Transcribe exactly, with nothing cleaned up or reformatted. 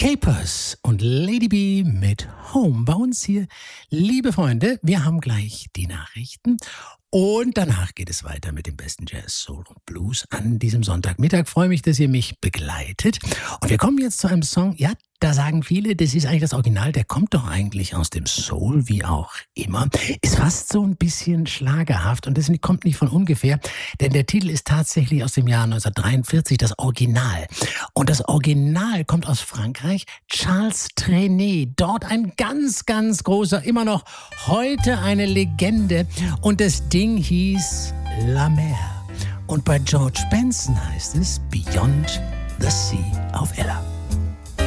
Capers und Lady B mit Home bei uns hier. Liebe Freunde, wir haben gleich die Nachrichten und danach geht es weiter mit dem besten Jazz, Soul und Blues an diesem Sonntagmittag. Freue mich, dass ihr mich begleitet. Und wir kommen jetzt zu einem Song, ja, da sagen viele, das ist eigentlich das Original, der kommt doch eigentlich aus dem Soul, wie auch immer. Ist fast so ein bisschen schlagerhaft und das kommt nicht von ungefähr, denn der Titel ist tatsächlich aus dem Jahr neunzehnhundertdreiundvierzig, das Original. Und das Original kommt aus Frankreich, Charles Trenet, dort ein ganz, ganz großer, immer noch heute eine Legende. Und das Ding hieß La Mer. Und bei George Benson heißt es Beyond the Sea auf Ella.